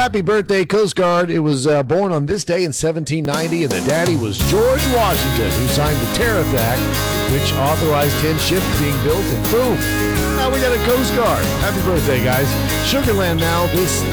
happy birthday, Coast Guard. It was born on this day in 1790, and the daddy was George Washington, who signed the Tariff Act, which authorized 10 ships being built, and boom, now we got a Coast Guard. Happy birthday, guys. Sugarland now. This